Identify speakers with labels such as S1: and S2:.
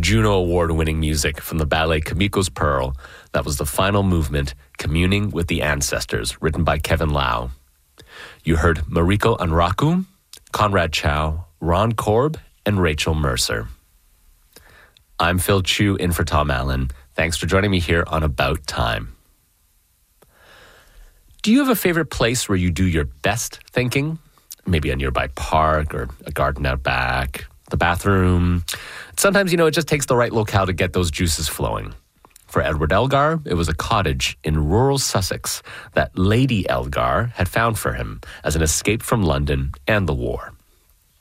S1: Juno Award-winning music from the ballet Kamiko's Pearl. That was the final movement, Communing with the Ancestors, written by Kevin Lau. You heard Mariko Unraku, Conrad Chow, Ron Korb, and Rachel Mercer. I'm Phil Chu in for Tom Allen. Thanks for joining me here on About Time. Do you have a favorite place where you do your best thinking? Maybe a nearby park or a garden out back, the bathroom. Sometimes, it just takes the right locale to get those juices flowing. For Edward Elgar, it was a cottage in rural Sussex that Lady Elgar had found for him as an escape from London and the war.